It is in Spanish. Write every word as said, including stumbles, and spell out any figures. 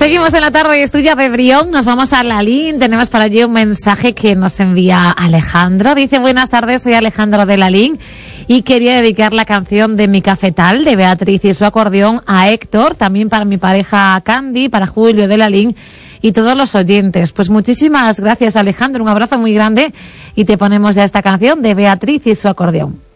Seguimos en la tarde estudia de Brión, nos vamos a Lalín, tenemos para allí un mensaje que nos envía Alejandro. Dice: buenas tardes, soy Alejandro de Lalín y quería dedicar la canción de Mi Cafetal de Beatriz y su acordeón a Héctor, también para mi pareja Candy, para Julio de Lalín y todos los oyentes. Pues muchísimas gracias, Alejandro, un abrazo muy grande y te ponemos ya esta canción de Beatriz y su acordeón.